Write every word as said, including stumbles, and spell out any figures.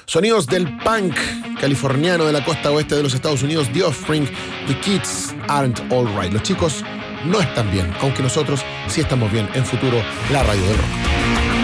Sonidos del punk californiano de la costa oeste de los Estados Unidos, The Offspring, The Kids Aren't Alright. Los chicos no están bien, aunque nosotros sí estamos bien en Futuro, la radio del rock.